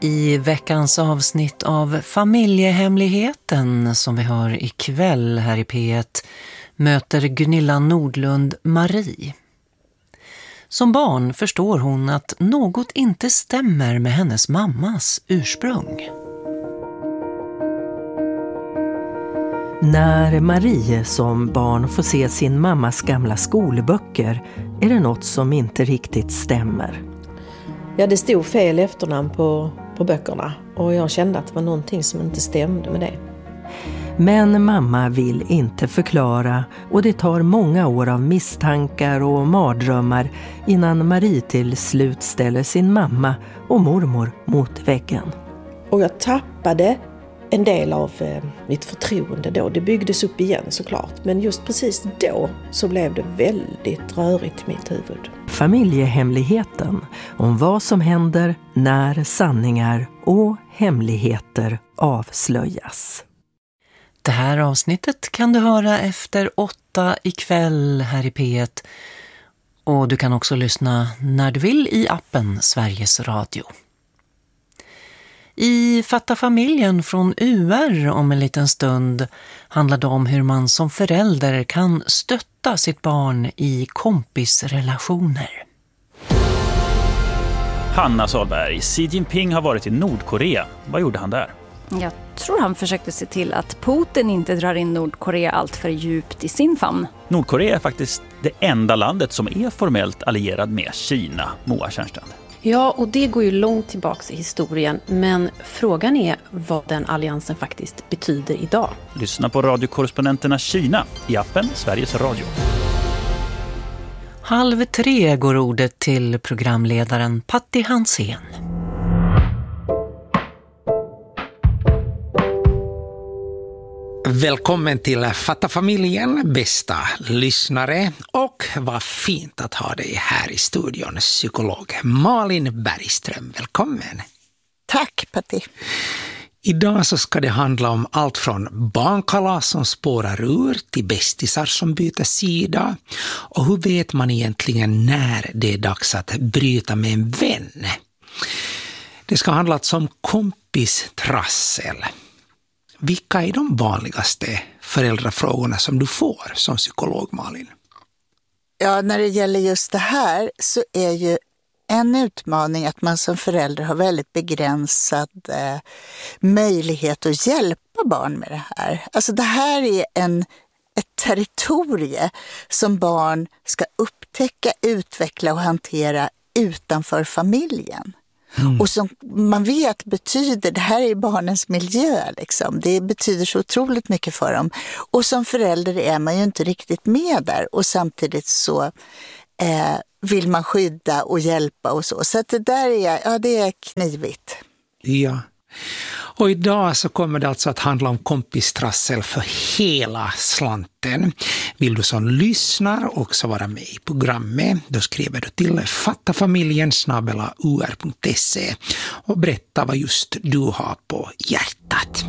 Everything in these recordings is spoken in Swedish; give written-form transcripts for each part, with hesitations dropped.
I veckans avsnitt av Familjehemligheten som vi har ikväll här i P1 möter Gunilla Nordlund Marie. Som barn förstår hon att något inte stämmer med hennes mammas ursprung. När Marie som barn får se sin mammas gamla skolböcker är det något som inte riktigt stämmer. Ja, det stod fel efternamn på böckerna och jag kände att det var någonting som inte stämde med det. Men mamma vill inte förklara och det tar många år av misstankar och mardrömmar innan Marie till slut ställer sin mamma och mormor mot väggen. Och jag tappade en del av mitt förtroende då. Det byggdes upp igen såklart. Men just precis då så blev det väldigt rörigt i mitt huvud. Familjehemligheten om vad som händer när sanningar och hemligheter avslöjas. Det här avsnittet kan du höra efter 8 ikväll här i P1. Och du kan också lyssna när du vill i appen Sveriges Radio. I Fatta familjen från UR om en liten stund handlar det om hur man som förälder kan stötta sitt barn i kompisrelationer. Hanna Salberg, Xi Jinping har varit i Nordkorea. Vad gjorde han där? Jag tror han försökte se till att Putin inte drar in Nordkorea allt för djupt i sin famn. Nordkorea är faktiskt det enda landet som är formellt allierad med Kina, Moa Tjärnstrand. Ja, och det går ju långt tillbaka i historien, men frågan är vad den alliansen faktiskt betyder idag. Lyssna på radiokorrespondenterna Kina i appen Sveriges Radio. 2:30 går ordet till programledaren Patti Hansén. Välkommen till Fatta familjen, bästa lyssnare, och vad fint att ha dig här i studion, psykolog Malin Bergström. Välkommen. Tack, Patti. Idag så ska det handla om allt från barnkalas som spårar ur till bästisar som byter sida. Och hur vet man egentligen när det är dags att bryta med en vän? Det ska handla om kompistrassel. Vilka är de vanligaste föräldrafrågorna som du får som psykolog, Malin? Ja, när det gäller just det här så är ju en utmaning att man som förälder har väldigt begränsad möjlighet att hjälpa barn med det här. Alltså det här är ett territorie som barn ska upptäcka, utveckla och hantera utanför familjen. Och som man vet betyder, det här är barnens miljö liksom. Det betyder så otroligt mycket för dem. Och som förälder är man ju inte riktigt med där. Och samtidigt så vill man skydda och hjälpa och så. Så att det där det är knivigt. Ja. Och idag så kommer det alltså att handla om kompistrassel för hela slanten. Vill du som lyssnar också vara med i programmet, då skriver du till fattafamiljen@ur.se och berätta vad just du har på hjärtat.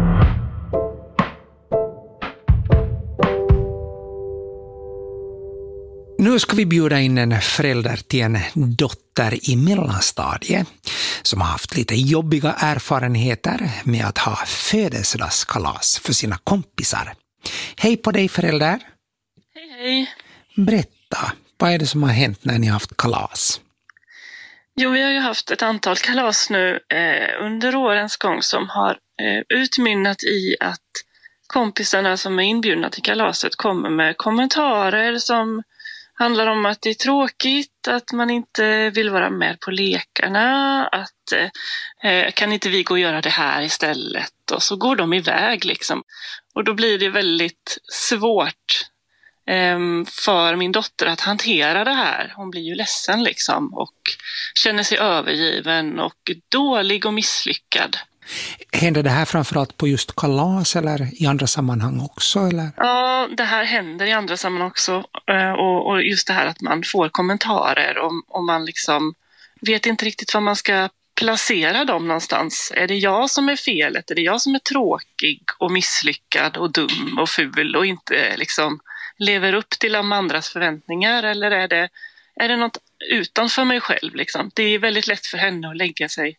Nu ska vi bjuda in en förälder till en dotter i mellanstadiet som har haft lite jobbiga erfarenheter med att ha födelsedagskalas för sina kompisar. Hej på dig, förälder. Hej, hej. Berätta, vad är det som har hänt när ni har haft kalas? Jo, vi har ju haft ett antal kalas nu under årens gång som har utmynnat i att kompisarna som är inbjudna till kalaset kommer med kommentarer som handlar om att det är tråkigt, att man inte vill vara med på lekarna, att kan inte vi gå och göra det här istället? Och så går de iväg liksom. Och då blir det väldigt svårt för min dotter att hantera det här. Hon blir ju ledsen liksom och känner sig övergiven och dålig och misslyckad. Händer det här framförallt på just kalas eller i andra sammanhang också? Eller? Ja, det här händer i andra sammanhang också. Och just det här att man får kommentarer och man liksom vet inte riktigt var man ska placera dem någonstans. Är det jag som är felet? Är det jag som är tråkig och misslyckad och dum och ful och inte liksom lever upp till de andras förväntningar? Eller är det något utanför mig själv liksom? Det är väldigt lätt för henne att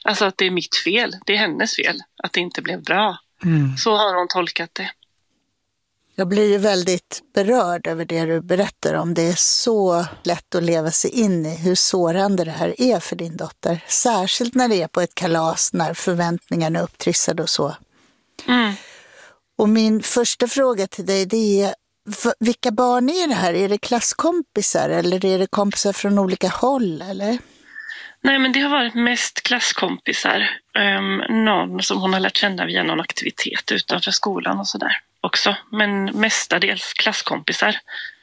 Alltså att det är mitt fel, det är hennes fel att det inte blev bra. Så har hon tolkat det. Jag blir ju väldigt berörd över det du berättar om. Det är så lätt att leva sig in i hur sårande det här är för din dotter. Särskilt när det är på ett kalas, när förväntningarna är upptrissade och så. Och min första fråga till dig, det är vilka barn är det här? Är det klasskompisar eller är det kompisar från olika håll eller? Nej, men det har varit mest klasskompisar. Någon som hon har lärt känna via någon aktivitet utanför skolan och sådär också. Men mestadels klasskompisar.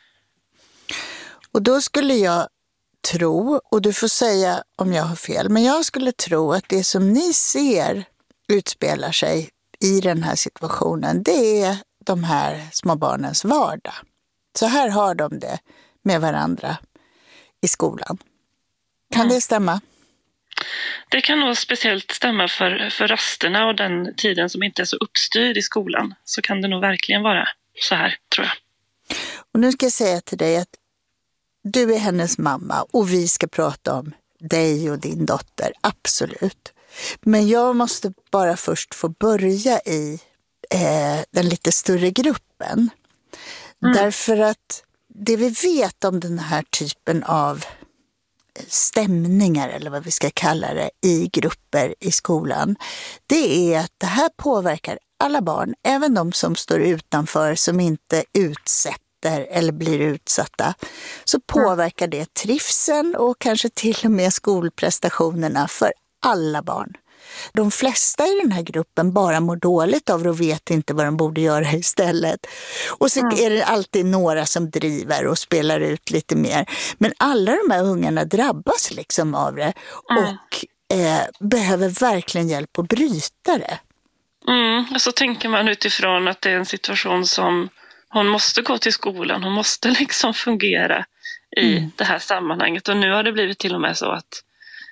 Och då skulle jag tro, och du får säga om jag har fel, men jag skulle tro att det som ni ser utspelar sig i den här situationen, det är de här små barnens vardag. Så här har de det med varandra i skolan. Kan det stämma? Det kan nog speciellt stämma för rasterna och den tiden som inte är så uppstyrd i skolan. Så kan det nog verkligen vara så här, tror jag. Och nu ska jag säga till dig att du är hennes mamma och vi ska prata om dig och din dotter, absolut. Men jag måste bara först få börja i den lite större gruppen. Därför att det vi vet om den här typen av stämningar eller vad vi ska kalla det i grupper i skolan, det är att det här påverkar alla barn, även de som står utanför, som inte utsätter eller blir utsatta, så påverkar det trivseln och kanske till och med skolprestationerna för alla barn. De flesta i den här gruppen bara mår dåligt av det och vet inte vad de borde göra istället. Och så är det alltid några som driver och spelar ut lite mer. Men alla de här ungarna drabbas liksom av det och behöver verkligen hjälp att bryta det. Och så tänker man utifrån att det är en situation som hon måste gå till skolan. Hon måste liksom fungera i det här sammanhanget. Och nu har det blivit till och med så att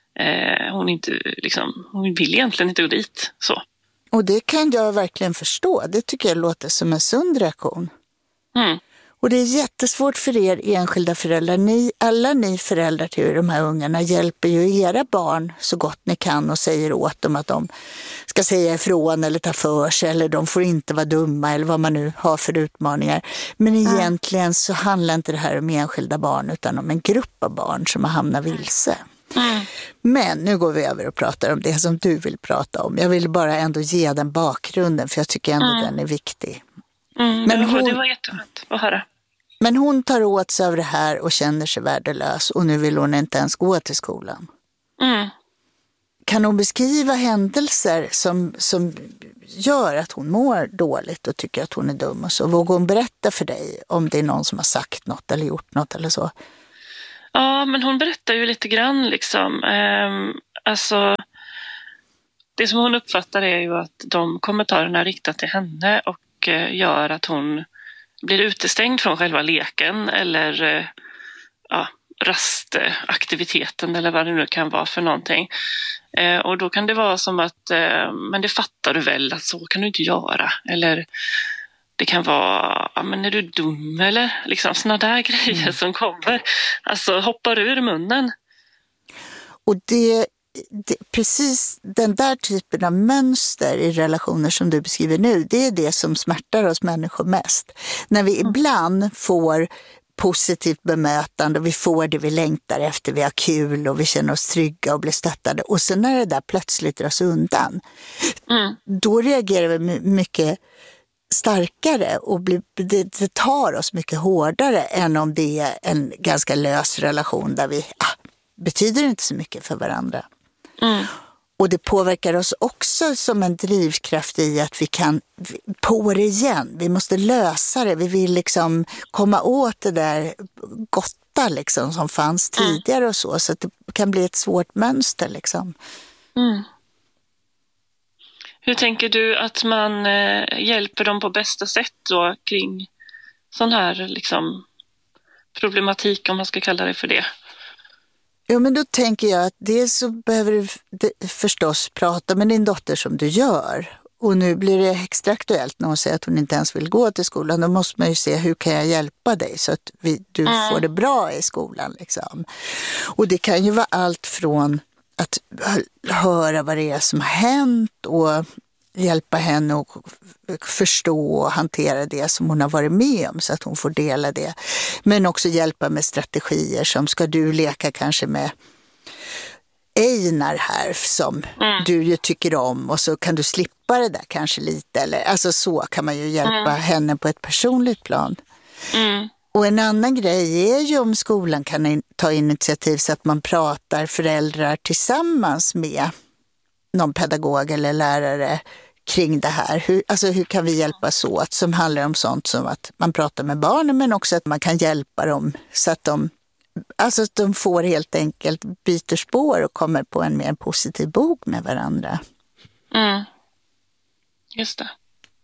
hon vill egentligen inte gå dit. Så. Och det kan jag verkligen förstå. Det tycker jag låter som en sund reaktion. Och det är jättesvårt för er enskilda föräldrar. Alla ni föräldrar till de här ungarna hjälper ju era barn så gott ni kan och säger åt dem att de ska säga ifrån eller ta för sig eller de får inte vara dumma eller vad man nu har för utmaningar. Men egentligen så handlar inte det här om enskilda barn utan om en grupp av barn som har hamnat vilse. Men nu går vi över och pratar om det som du vill prata om. Jag vill bara ändå ge den bakgrunden för jag tycker ändå den är viktig. Men det var jätteskönt att höra. Men hon tar åt sig av det här och känner sig värdelös och nu vill hon inte ens gå till skolan. Kan hon beskriva händelser som gör att hon mår dåligt och tycker att hon är dum och så? Vågar hon berätta för dig om det är någon som har sagt något eller gjort något eller så? Ja, men hon berättar ju lite grann liksom. Alltså, det som hon uppfattar är ju att de kommentarerna riktat till henne och gör att hon blir utestängd från själva leken eller rastaktiviteten eller vad det nu kan vara för någonting. Och då kan det vara som att, men det fattar du väl att så kan du inte göra. Eller det kan vara, men är du dum eller liksom såna där grejer som kommer. Alltså hoppar ur munnen. Och det precis den där typen av mönster i relationer som du beskriver nu, det är det som smärtar oss människor mest. När vi ibland får positivt bemötande och vi får det vi längtar efter, vi har kul och vi känner oss trygga och blir stöttade. Och sen när det där plötsligt dras undan, då reagerar vi mycket starkare och det tar oss mycket hårdare än om det är en ganska lös relation där vi betyder inte så mycket för varandra. Och det påverkar oss också som en drivkraft i att vi kan på det igen. Vi måste lösa det. Vi vill liksom komma åt det där gotta liksom som fanns tidigare och så att det kan bli ett svårt mönster liksom. Hur tänker du att man hjälper dem på bästa sätt då kring sån här liksom problematik, om man ska kalla det för det? Ja, men då tänker jag att dels så behöver du förstås prata med din dotter som du gör. Och nu blir det extra aktuellt när hon säger att hon inte ens vill gå till skolan. Då måste man ju se hur kan jag hjälpa dig så att du får det bra i skolan. Liksom. Och det kan ju vara allt från att höra vad det är som har hänt och hjälpa henne att förstå och hantera det som hon har varit med om så att hon får dela det. Men också hjälpa med strategier som ska du leka kanske med Einar här som du ju tycker om och så kan du slippa det där kanske lite. Eller, alltså så kan man ju hjälpa henne på ett personligt plan. Och en annan grej är ju om skolan kan ta initiativ så att man pratar föräldrar tillsammans med någon pedagog eller lärare kring det här. Hur kan vi hjälpas åt som handlar om sånt som att man pratar med barnen men också att man kan hjälpa dem så att de får helt enkelt byter spår och kommer på en mer positiv bok med varandra. Just det.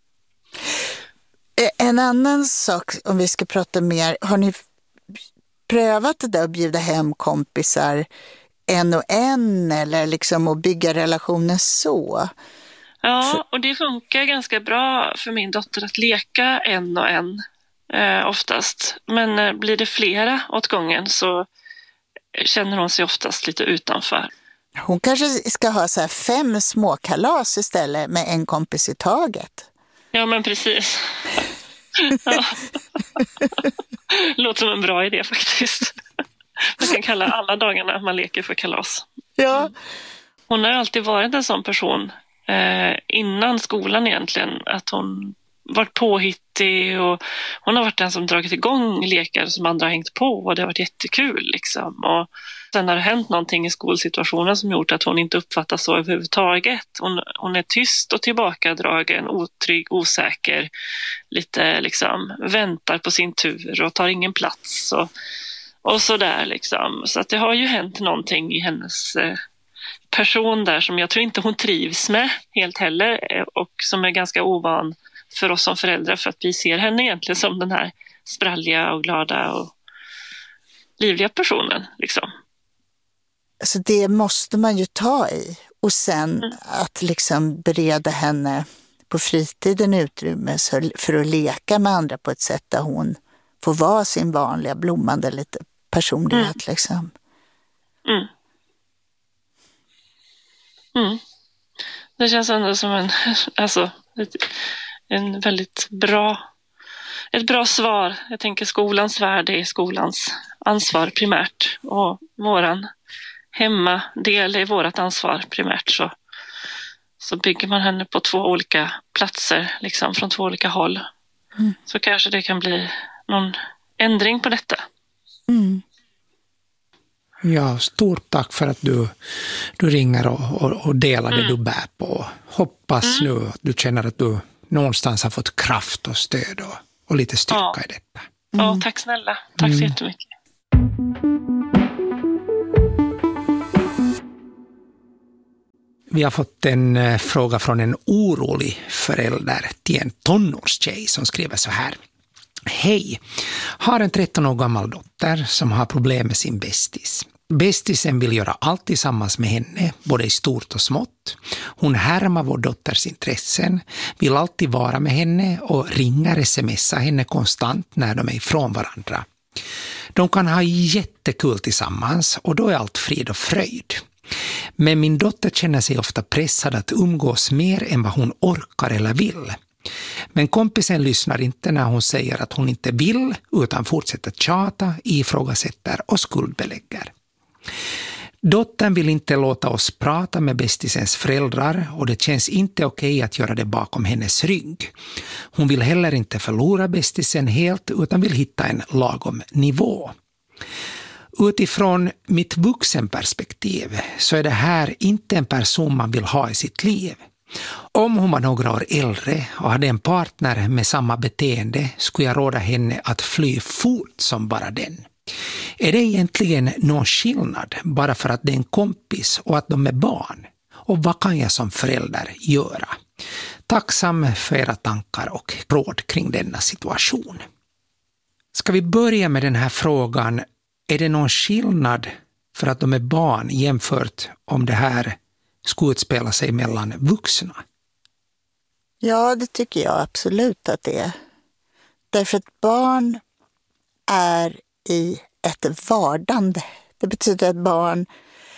En annan sak, om vi ska prata mer, har ni prövat det där att bjuda hem kompisar en och en eller liksom att bygga relationen så? Ja, och det funkar ganska bra för min dotter att leka en och en oftast. Men blir det flera åt gången så känner hon sig oftast lite utanför. Hon kanske ska ha så här 5 små kalas istället med en kompis i taget. Ja, men precis. Ja. Låter som en bra idé faktiskt. Man kan kalla alla dagarna man leker för kalas. Ja. Hon har alltid varit en sån person innan skolan egentligen. Att hon varit påhittig och hon har varit den som dragit igång lekar som andra har hängt på och det har varit jättekul liksom. Och sen har det hänt någonting i skolsituationen som gjort att hon inte uppfattas så överhuvudtaget. Hon är tyst och tillbakadragen, otrygg, osäker, lite liksom väntar på sin tur och tar ingen plats och så där liksom. Så att det har ju hänt någonting i hennes person där som jag tror inte hon trivs med helt heller och som är ganska ovan för oss som föräldrar för att vi ser henne egentligen som den här spralliga och glada och livliga personen liksom. Så det måste man ju ta i och sen att liksom bereda henne på fritiden utrymme för att leka med andra på ett sätt där hon får vara sin vanliga blommande lite personlighet liksom. Det känns ändå som en väldigt ett bra svar. Jag tänker skolans värde är skolans ansvar primärt och våran hemmadel är vårat ansvar primärt så bygger man henne på 2 olika platser liksom från 2 olika håll. Så kanske det kan bli någon ändring på detta. Ja, stort tack för att du ringer och delar det du bär på. Hoppas nu att du känner att du någonstans har fått kraft och stöd och lite styrka i detta. Ja, tack snälla. Tack så jättemycket. Vi har fått en fråga från en orolig förälder till en tonårstjej som skriver så här. Hej, har en 13 år gammal dotter som har problem med sin bästis. Bästisen vill göra allt tillsammans med henne, både i stort och smått. Hon härmar vår dotters intressen, vill alltid vara med henne och ringer smsar henne konstant när de är ifrån varandra. De kan ha jättekul tillsammans och då är allt frid och fröjd. Men min dotter känner sig ofta pressad att umgås mer än vad hon orkar eller vill. Men kompisen lyssnar inte när hon säger att hon inte vill utan fortsätter tjata, ifrågasätter och skuldbelägger. Dottern vill inte låta oss prata med bästisens föräldrar och det känns inte okej att göra det bakom hennes rygg. Hon vill heller inte förlora bästisen helt utan vill hitta en lagom nivå. Utifrån mitt vuxenperspektiv så är det här inte en person man vill ha i sitt liv. Om hon var några år äldre och hade en partner med samma beteende skulle jag råda henne att fly fort som bara den. Är det egentligen någon skillnad bara för att det är en kompis och att de är barn? Och vad kan jag som förälder göra? Tacksam för era tankar och råd kring denna situation. Ska vi börja med den här frågan? Är det någon skillnad för att de är barn jämfört om det här skulle utspela sig mellan vuxna? Ja, det tycker jag absolut att det är. Därför att barn är i ett vardande. Det betyder att barn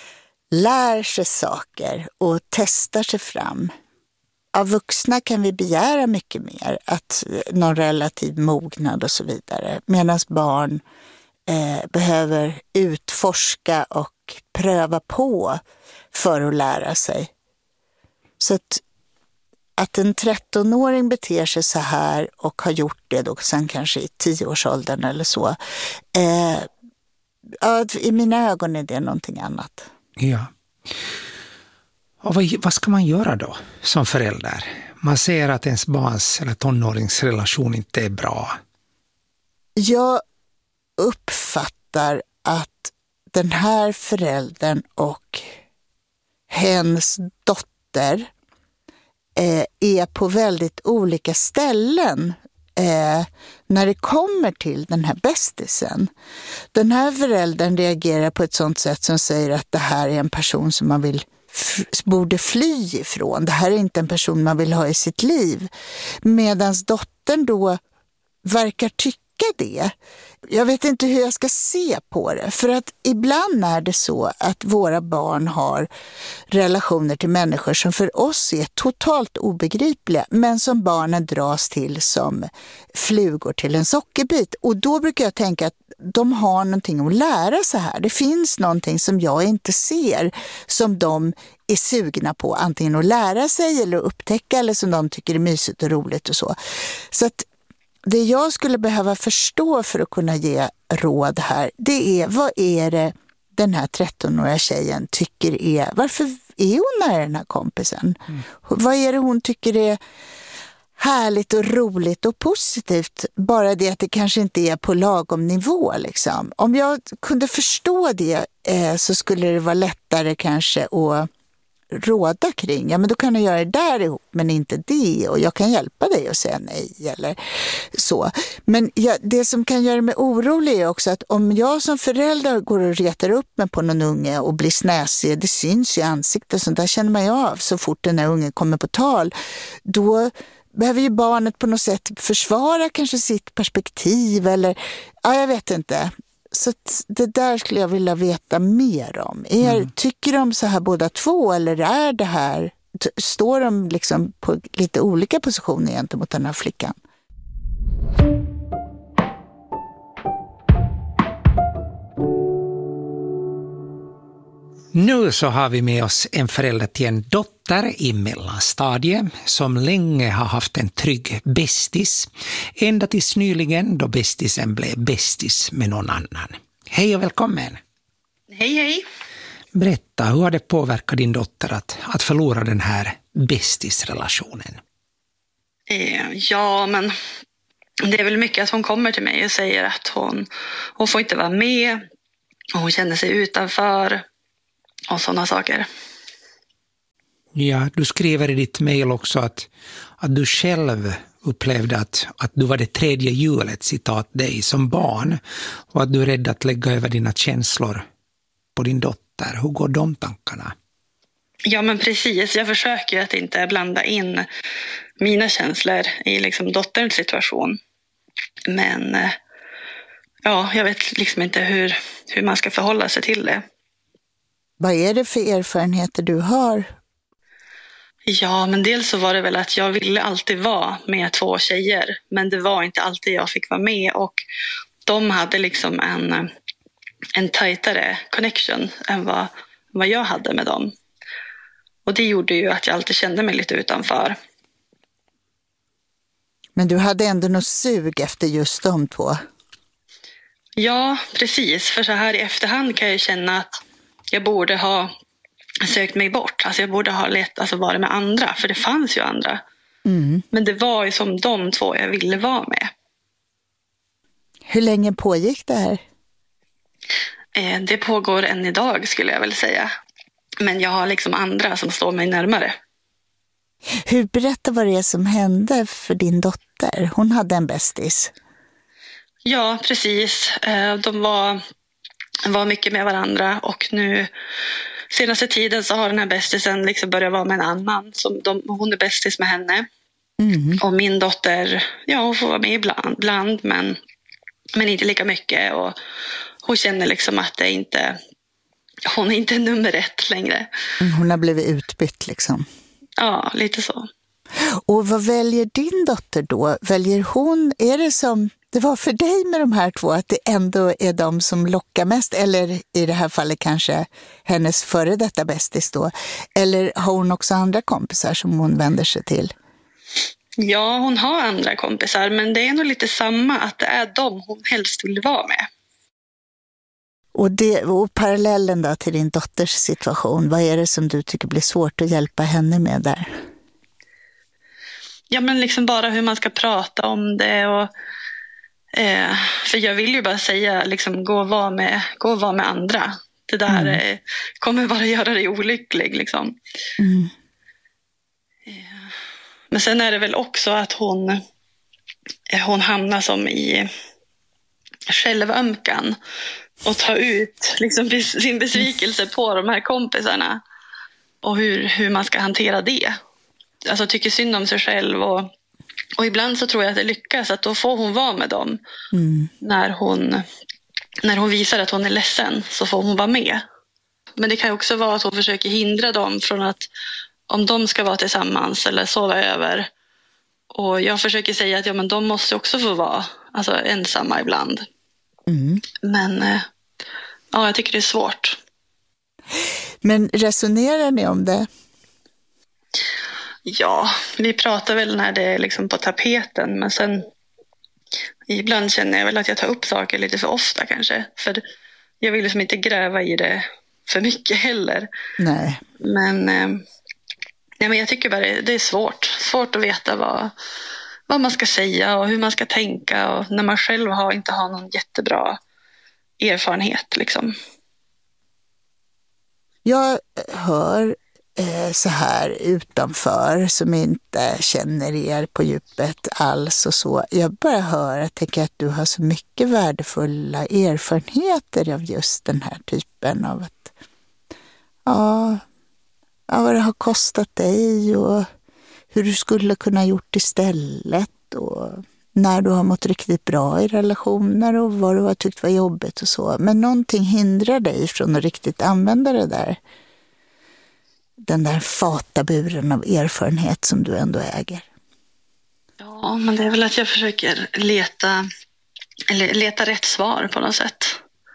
lär sig saker och testar sig fram. Av vuxna kan vi begära mycket mer, att någon relativ mognad och så vidare. Medan barn behöver utforska och pröva på för att lära sig. Så att en 13-åring beter sig så här och har gjort det då sen kanske i 10-årsåldern eller så. I mina ögon är det någonting annat. Ja. Och vad ska man göra då som förälder? Man ser att ens barns eller tonåringsrelation inte är bra. Jag uppfattar att den här föräldern och hennes dotter är på väldigt olika ställen när det kommer till den här bästisen. Den här föräldern reagerar på ett sånt sätt som säger att det här är en person som man borde fly ifrån. Det här är inte en person man vill ha i sitt liv. Medan dottern då verkar tycka det. Jag vet inte hur jag ska se på det. För att ibland är det så att våra barn har relationer till människor som för oss är totalt obegripliga, men som barnen dras till som flugor till en sockerbit. Och då brukar jag tänka att de har någonting att lära sig här. Det finns någonting som jag inte ser, som de är sugna på antingen att lära sig eller att upptäcka, eller som de tycker är mysigt och roligt och så. Så att det jag skulle behöva förstå för att kunna ge råd här, det är vad är det den här 13-åriga tjejen tycker är, varför är hon nära den här kompisen? Vad är det hon tycker är härligt och roligt och positivt? Bara det att det kanske inte är på lagom nivå liksom. Om jag kunde förstå det så skulle det vara lättare kanske att råda kring. Ja, men då kan jag göra det där ihop, men inte det. Och jag kan hjälpa dig att säga nej eller så. Men det som kan göra mig orolig är också att om jag som förälder går och retar upp mig på någon unge och blir snäsig, det syns i ansiktet, så där känner man ju av så fort den här ungen kommer på tal. Då behöver ju barnet på något sätt försvara kanske sitt perspektiv eller, ja, jag vet inte. Så det där skulle jag vilja veta mer om. Tycker de så här båda två, eller är det här, står de liksom på lite olika positioner gentemot den här flickan? Nu så har vi med oss en förälder till en dotter i mellanstadiet som länge har haft en trygg bästis, ända tills nyligen då bästisen blev bästis med någon annan. Hej och välkommen! Hej, hej! Berätta, hur har det påverkat din dotter att förlora den här bästisrelationen? Ja, men det är väl mycket att hon kommer till mig och säger att hon får inte vara med och hon känner sig utanför och sådana saker. Ja, du skriver i ditt mejl också att du själv upplevde att du var det tredje hjulet, citat dig, som barn, och att du är rädd att lägga över dina känslor på din dotter. Hur går de tankarna? Ja, men precis. Jag försöker att inte blanda in mina känslor i liksom dotterns situation. Men ja, jag vet liksom inte hur man ska förhålla sig till det. Vad är det för erfarenheter du har? Ja, men dels så var det väl att jag ville alltid vara med 2 tjejer. Men det var inte alltid jag fick vara med. Och de hade liksom en tajtare connection än vad jag hade med dem. Och det gjorde ju att jag alltid kände mig lite utanför. Men du hade ändå något sug efter just de 2? Ja, precis. För så här i efterhand kan jag känna att jag borde ha sökt mig bort. Alltså jag borde ha varit med andra. För det fanns ju andra. Mm. Men det var ju som de 2 jag ville vara med. Hur länge pågick det här? Det pågår än idag skulle jag väl säga. Men jag har liksom andra som står mig närmare. Berätta vad det är som hände för din dotter. Hon hade en bästis. Ja, precis. De var mycket med varandra. Och nu senaste tiden så har den här bästisen liksom börjat vara med en annan. Hon är bästis med henne. Mm. Och min dotter, ja, hon får vara med ibland men inte lika mycket. Och hon känner liksom att det inte hon är inte nummer 1 längre. Hon har blivit utbytt liksom. Ja, lite så. Och vad väljer din dotter då? Väljer hon, är det som det var för dig med de här två, att det ändå är de som lockar mest? Eller i det här fallet kanske hennes före detta bästis då? Eller har hon också andra kompisar som hon vänder sig till? Ja, hon har andra kompisar, men det är nog lite samma, att det är de hon helst vill vara med. Och parallellen då till din dotters situation, vad är det som du tycker blir svårt att hjälpa henne med där? Ja, men liksom bara hur man ska prata om det. Och, för jag vill ju bara säga, liksom, gå och vara med andra. Det där kommer bara göra dig olycklig. Liksom. Mm. Men sen är det väl också att hon hamnar som i självömkan och tar ut liksom sin besvikelse på de här kompisarna och hur man ska hantera det. Alltså tycker synd om sig själv och ibland så tror jag att det lyckas, att då får hon vara med dem. När hon visar att hon är ledsen så får hon vara med. Men det kan ju också vara att hon försöker hindra dem från att, om de ska vara tillsammans eller sova över. Och jag försöker säga att men de måste också få vara ensamma ibland. Men jag tycker det är svårt. Men resonerar ni om det? Ja, vi pratar väl när det är liksom på tapeten. Men sen ibland känner jag väl att jag tar upp saker lite för ofta kanske. För jag vill liksom inte gräva i det för mycket heller. Nej. Men jag tycker bara det är svårt att veta vad man ska säga och hur man ska tänka, och när man själv inte har någon jättebra erfarenhet liksom. Jag hör så här utanför, som inte känner er på djupet alls och så. Jag bara hör, jag tänker att du har så mycket värdefulla erfarenheter av just den här typen av att vad det har kostat dig och hur du skulle kunna gjort istället, och när du har mått riktigt bra i relationer och vad du har tyckt var jobbigt och så. Men någonting hindrar dig från att riktigt använda det där. Den där fataburen av erfarenhet som du ändå äger. Ja, men det är väl att jag försöker leta rätt svar på något sätt.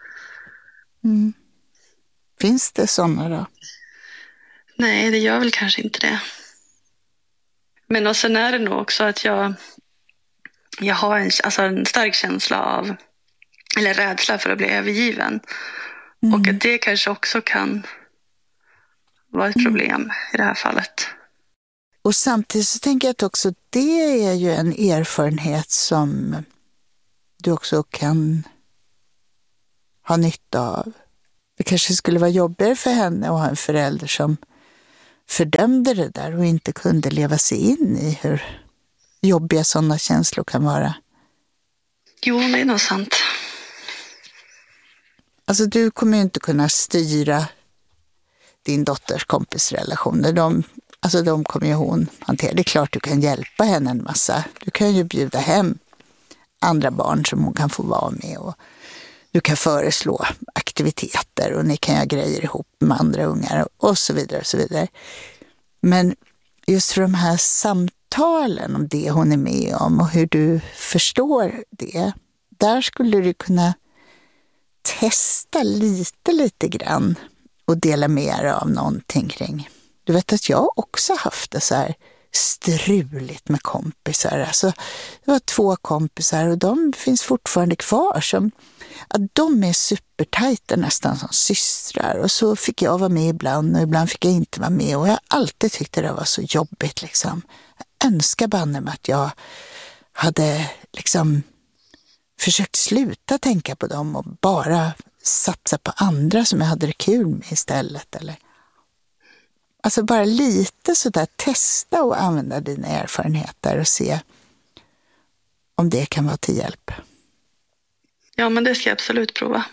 Finns det sådana då? Nej, det gör väl kanske inte det. Men och sen är det nog också att jag har en stark känsla av, eller rädsla för att bli övergiven. Och att det kanske också kan vara ett problem i det här fallet. Och samtidigt så tänker jag att också det är ju en erfarenhet som du också kan ha nytta av. Det kanske skulle vara jobbigare för henne att ha en förälder som fördömde det där och inte kunde leva sig in i hur jobbiga sådana känslor kan vara. Jo, det är nog sant. Alltså du kommer ju inte kunna styra din dotters kompisrelationer. De kommer ju hon hantera. Det är klart du kan hjälpa henne en massa. Du kan ju bjuda hem andra barn som hon kan få vara med, och du kan föreslå aktiviteter och ni kan göra grejer ihop med andra ungar och så vidare och så vidare. Men just för de här samtalen om det hon är med om och hur du förstår det, där skulle du kunna testa lite grann och dela med dig av någonting kring. Du vet att jag också haft det så här struligt med kompisar. Alltså, det var 2 kompisar och de finns fortfarande kvar som att de är supertajta, nästan som systrar, och så fick jag vara med ibland och ibland fick jag inte vara med, och jag alltid tyckte det var så jobbigt liksom. Jag önskar banne mig att jag hade liksom försökt sluta tänka på dem och bara satsa på andra som jag hade det kul med istället, eller alltså bara lite sådär, testa och använda dina erfarenheter och se om det kan vara till hjälp. Ja, men det ska jag absolut prova.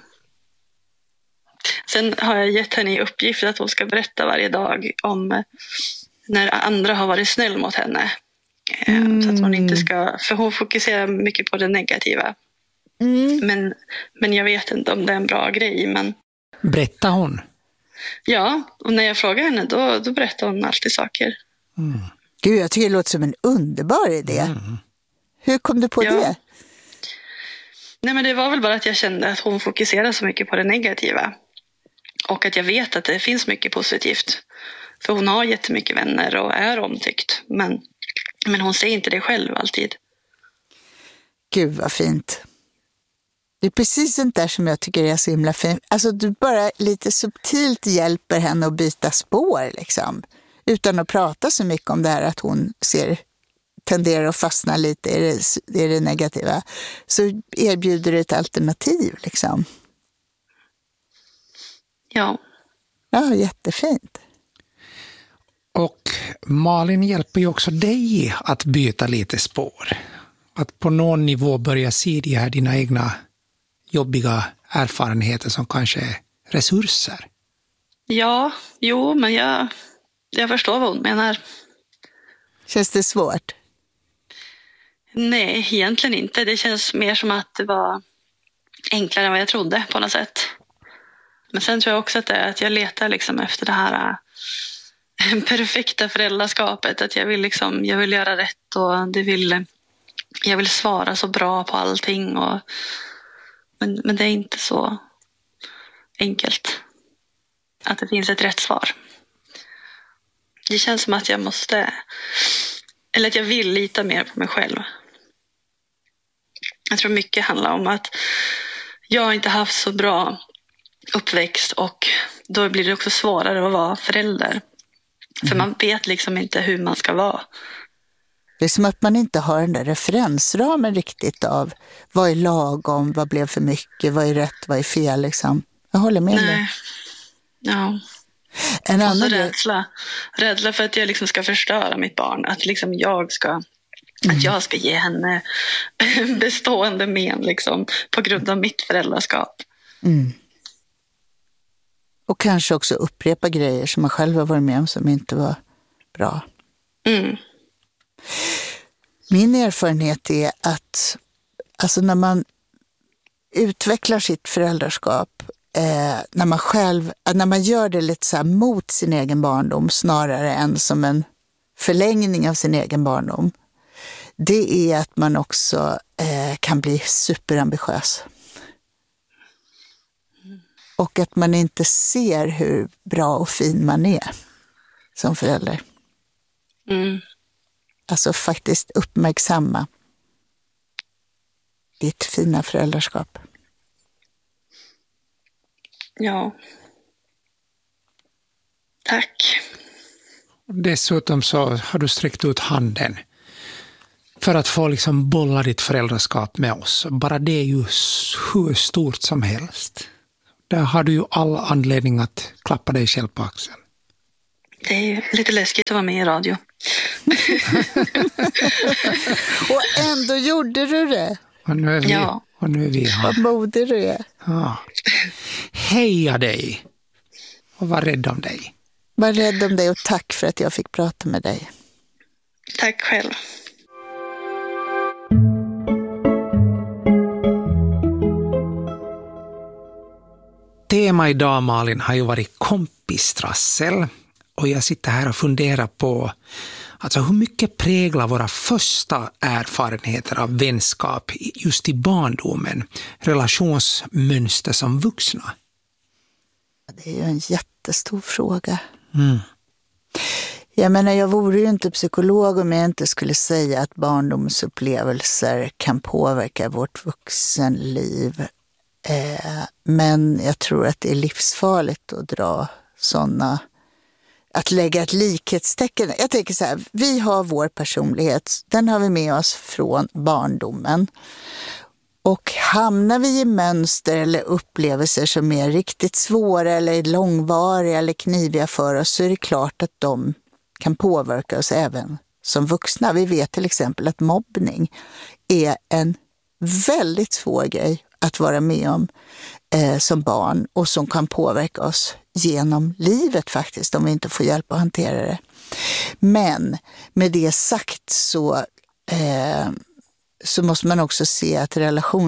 Sen har jag gett henne i uppgift att hon ska berätta varje dag om när andra har varit snäll mot henne. Så att hon inte ska, för hon fokuserar mycket på det negativa. Men jag vet inte om det är en bra grej. Men berättar hon? Ja, och när jag frågar henne då berättar hon alltid saker. Gud, jag tycker det låter som en underbar idé. Hur kom du på det? Nej, men det var väl bara att jag kände att hon fokuserar så mycket på det negativa. Och att jag vet att det finns mycket positivt. För hon har jättemycket vänner och är omtyckt. Men hon säger inte det själv alltid. Gud vad fint. Det är precis sånt där som jag tycker är så himla fint. Alltså du bara lite subtilt hjälper henne att byta spår liksom. Utan att prata så mycket om det här att hon tenderar att fastna lite i det negativa. Så erbjuder du ett alternativ liksom. Ja. Ja, jättefint. Och Malin hjälper ju också dig att byta lite spår. Att på någon nivå börja se de här dina egna jobbiga erfarenheter som kanske är resurser. Ja, jo, men jag förstår vad hon menar. Känns det svårt? Nej, egentligen inte. Det känns mer som att det var enklare än vad jag trodde på något sätt. Men sen tror jag också att jag letar liksom efter det här perfekta föräldraskapet. Att jag vill göra rätt och jag vill svara så bra på allting. Men det är inte så enkelt att det finns ett rätt svar. Det känns som att att jag vill lita mer på mig själv. Jag tror mycket handlar om att jag inte haft så bra uppväxt och då blir det också svårare att vara förälder. För man vet liksom inte hur man ska vara. Det är som att man inte har den där referensramen riktigt av vad är lagom, vad blev för mycket, vad är rätt, vad är fel liksom. Jag håller med dig. Ja. En annan rädsla för att jag liksom ska förstöra mitt barn. Att liksom jag ska ge henne bestående men liksom, på grund av mitt föräldraskap. Mm. Och kanske också upprepa grejer som man själv har varit med om som inte var bra. Mm. Min erfarenhet är att alltså när man utvecklar sitt föräldraskap, när man gör det lite så här mot sin egen barndom snarare än som en förlängning av sin egen barndom, det är att man också kan bli superambitiös. Och att man inte ser hur bra och fin man är som förälder. Mm. Alltså faktiskt uppmärksamma ditt fina föräldraskap. Ja. Tack. Dessutom så har du sträckt ut handen för att få liksom bolla ditt föräldraskap med oss. Bara det är ju hur stort som helst. Där har du ju all anledning att klappa dig själv på axeln. Det är lite läskigt att vara med i radio. Och ändå gjorde du det. Och nu är vi här. Vad modig du är. Ja. Heja dig. Och var rädd om dig. Var rädd om dig och tack för att jag fick prata med dig. Tack själv. Tema idag, Malin, har ju varit kompistrassel. Och jag sitter här och funderar på alltså hur mycket präglar våra första erfarenheter av vänskap just i barndomen, relationsmönster som vuxna? Det är ju en jättestor fråga. Mm. Jag menar, jag vore ju inte psykolog om jag inte skulle säga att barndomsupplevelser kan påverka vårt vuxenliv. Men jag tror att det är livsfarligt att dra sådana, att lägga ett likhetstecken. Jag tänker så här, vi har vår personlighet, den har vi med oss från barndomen. Och hamnar vi i mönster eller upplevelser som är riktigt svåra eller långvariga eller kniviga för oss, så är det klart att de kan påverka oss även som vuxna. Vi vet till exempel att mobbning är en väldigt svår grej att vara med om som barn och som kan påverka oss genom livet faktiskt om vi inte får hjälp att hantera det. Men med det sagt så måste man också se att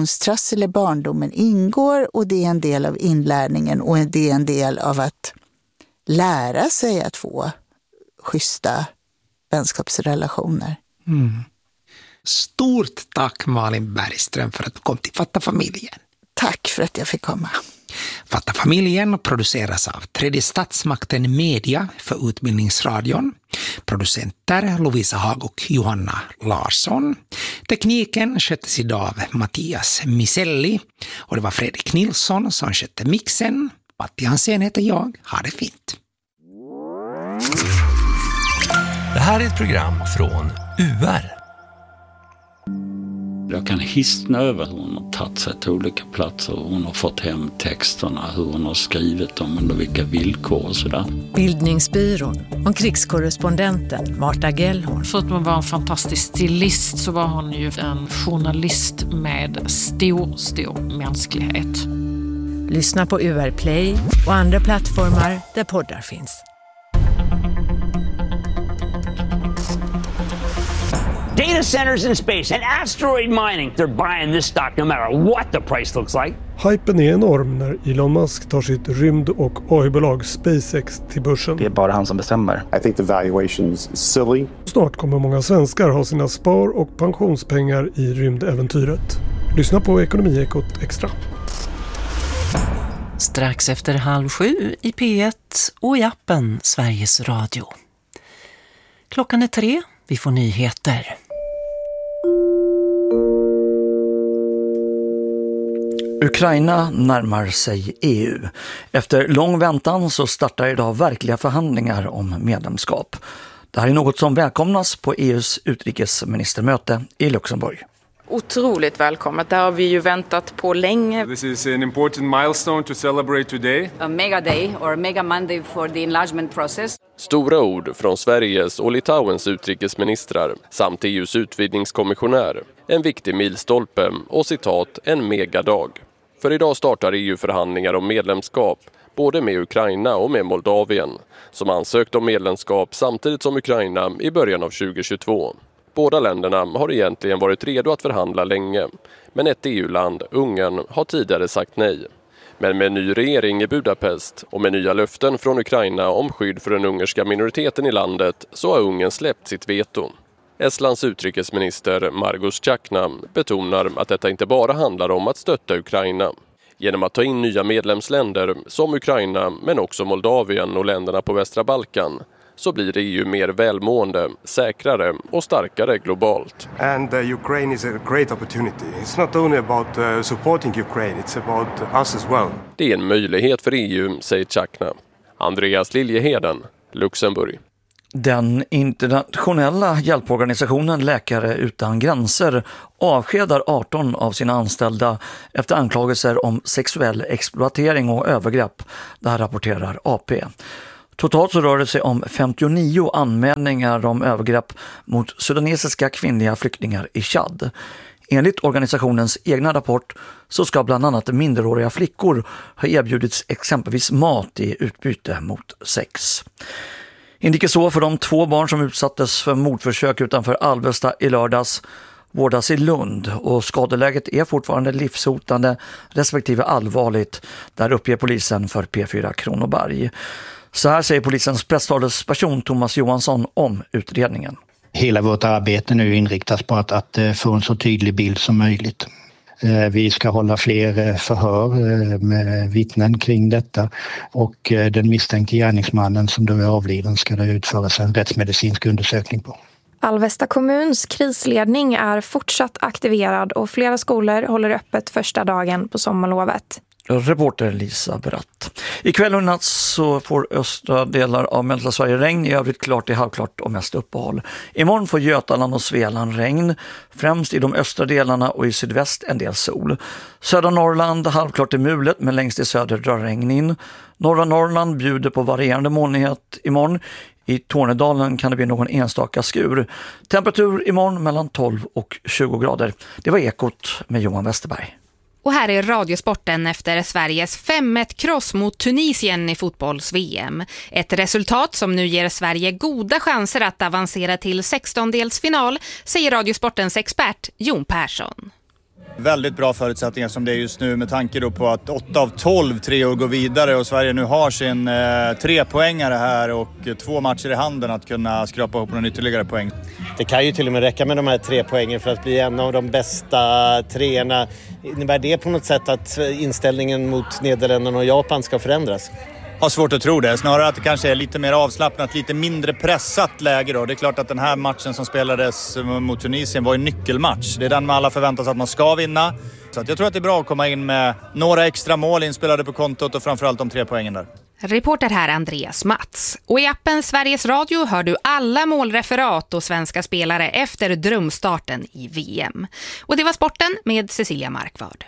relationstrassel i barndomen ingår och det är en del av inlärningen och det är en del av att lära sig att få schyssta vänskapsrelationer. Stort tack Malin Bergström för att du kom till Fatta familjen. Tack för att jag fick komma. Fatta familjen produceras av Tredje statsmakten Media för Utbildningsradion. Producenter Lovisa Hag och Johanna Larsson. Tekniken sköttes idag av Mattias Miselli. Och det var Fredrik Nilsson som skötte mixen. Patti Hansén heter jag. Ha det fint. Det här är ett program från UR. Jag kan hisna över hur hon har tagit sig till olika platser. Hon har fått hem texterna, hur hon har skrivit dem, under vilka villkor och sådär. Bildningsbyrån och krigskorrespondenten Marta Gellhorn. För att man var en fantastisk stilist så var hon ju en journalist med stor mänsklighet. Lyssna på UR Play och andra plattformar där poddar finns. Data centers in space and asteroid mining. They're buying this stock no matter what the price looks like. Hypen är enorm när Elon Musk tar sitt rymd- och AI-bolag SpaceX till börsen. Det är bara han som bestämmer. I think the valuation's silly. Snart kommer många svenskar ha sina spar- och pensionspengar i rymdäventyret. Lyssna på Ekonomiekot Extra. Strax efter 6:30 i P1 och i appen Sveriges Radio. Klockan är 3, vi får nyheter. Ukraina närmar sig EU. Efter lång väntan så startar idag verkliga förhandlingar om medlemskap. Det här är något som välkomnas på EUs utrikesministermöte i Luxemburg. Otroligt välkommet. Det har vi ju väntat på länge. This is an important milestone to celebrate today. A mega day or a mega Monday for the enlargement process. Stora ord från Sveriges och Litauens utrikesministrar samt EUs utvidgningskommissionär. En viktig milstolpe och citat en megadag. För idag startar EU-förhandlingar om medlemskap både med Ukraina och med Moldavien som ansökt om medlemskap samtidigt som Ukraina i början av 2022. Båda länderna har egentligen varit redo att förhandla länge, men ett EU-land, Ungern, har tidigare sagt nej. Men med en ny regering i Budapest och med nya löften från Ukraina om skydd för den ungerska minoriteten i landet så har Ungern släppt sitt veto. Estlands utrikesminister Margus Čakna betonar att detta inte bara handlar om att stötta Ukraina. Genom att ta in nya medlemsländer som Ukraina men också Moldavien och länderna på västra Balkan så blir EU mer välmående, säkrare och starkare globalt. And Ukraine is a great opportunity. It's not only about supporting Ukraine, it's about us as well. Det är en möjlighet för EU, säger Čakna. Andreas Liljeheden, Luxemburg. Den internationella hjälporganisationen Läkare utan gränser avskedar 18 av sina anställda efter anklagelser om sexuell exploatering och övergrepp. Det här rapporterar AP. Totalt så rör det sig om 59 anmälningar om övergrepp mot sudanesiska kvinnliga flyktingar i Chad. Enligt organisationens egna rapport så ska bland annat minderåriga flickor ha erbjudits exempelvis mat i utbyte mot sex. Inte så för de 2 barn som utsattes för mordförsök utanför Alvesta i lördags vårdas i Lund och skadeläget är fortfarande livshotande respektive allvarligt. Där uppger polisen för P4 Kronoberg. Så här säger polisens presstalesperson Thomas Johansson om utredningen. Hela vårt arbete nu inriktas på att få en så tydlig bild som möjligt. Vi ska hålla fler förhör med vittnen kring detta och den misstänkte gärningsmannen som då är avliden ska det utföras en rättsmedicinsk undersökning på. Alvesta kommuns krisledning är fortsatt aktiverad och flera skolor håller öppet första dagen på sommarlovet. Reporter Lisa Bratt. Ikväll och natt så får östra delar av mellersta Sverige regn, i övrigt klart till halvklart och mest uppehåll. Imorgon får Götaland och Svealand regn, främst i de östra delarna och i sydväst en del sol. Södra Norrland halvklart till mulet men längst i söder drar regn in. Norra Norrland bjuder på varierande molnighet imorgon. I Tornedalen kan det bli någon enstaka skur. Temperatur imorgon mellan 12 och 20 grader. Det var Ekot med Johan Westerberg. Och här är radiosporten efter Sveriges 5-1-kross mot Tunisien i fotbolls-VM. Ett resultat som nu ger Sverige goda chanser att avancera till 16-delsfinal, säger radiosportens expert Jon Persson. Väldigt bra förutsättningar som det är just nu med tanke då på att 8 av 12 treor går vidare och Sverige nu har sin 3-poängare här och 2 matcher i handen att kunna skrapa ihop någon ytterligare poäng. Det kan ju till och med räcka med de här 3 poängen för att bli en av de bästa treorna. Innebär det på något sätt att inställningen mot Nederländerna och Japan ska förändras? Har svårt att tro det. Snarare att det kanske är lite mer avslappnat, lite mindre pressat läge då. Det är klart att den här matchen som spelades mot Tunisien var en nyckelmatch. Det är den man alla förväntar sig att man ska vinna. Så att jag tror att det är bra att komma in med några extra mål inspelade på kontot och framförallt de 3 poängen där. Reporter här Andreas Mats. Och i appen Sveriges Radio hör du alla målreferat och svenska spelare efter drömstarten i VM. Och det var sporten med Cecilia Markvard.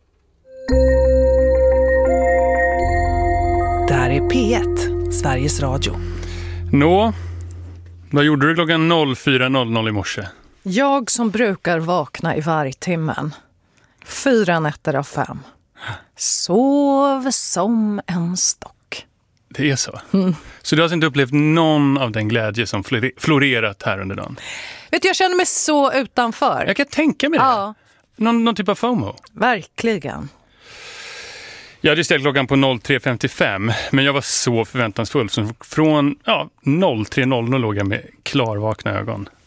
Det här är P1, Sveriges Radio. Nå, vad gjorde du klockan 04.00 i morse? Jag som brukar vakna i vargtimmen. 4 nätter av 5. Sov som en stock. Det är så? Så du har inte upplevt någon av den glädje som florerat här under dagen? Vet du, jag känner mig så utanför. Jag kan tänka mig det. Ja. Någon typ av FOMO? Verkligen. Jag hade ställt klockan på 03.55, men jag var så förväntansfull. Så från 03.00 låg jag med klarvakna ögon.